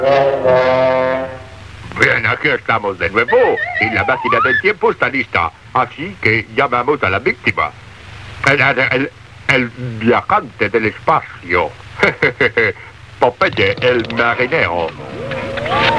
Bien, aquí estamos de nuevo y la máquina del tiempo está lista. Así que llamamos a la víctima. El viajante del espacio. Popeye, el marinero.